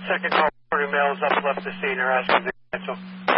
Second call, male is up, left the scene, or asking to cancel.